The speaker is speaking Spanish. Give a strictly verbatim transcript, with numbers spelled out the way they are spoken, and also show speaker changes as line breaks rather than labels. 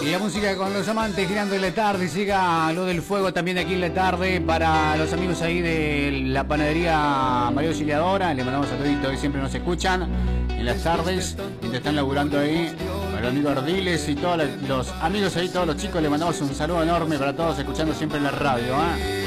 Y la música con los amantes girando en la tarde. Llega lo del fuego también de aquí en la tarde para los amigos ahí de la panadería María Auxiliadora. Le mandamos saluditos que siempre nos escuchan en las tardes mientras están laburando ahí. Para los amigos Ardiles y todos los amigos ahí, todos los chicos, le mandamos un saludo enorme para todos escuchando siempre en la radio, ¿eh?